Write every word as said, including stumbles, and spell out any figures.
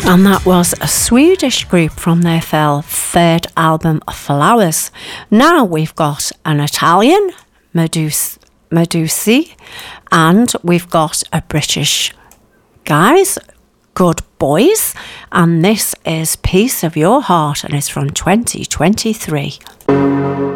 And that was a Swedish group from their third album, Flowers. Now we've got an Italian, Medus- Medusi, and we've got a British guys, Good Boys, and this is Piece of Your Heart, and it's from twenty twenty-three.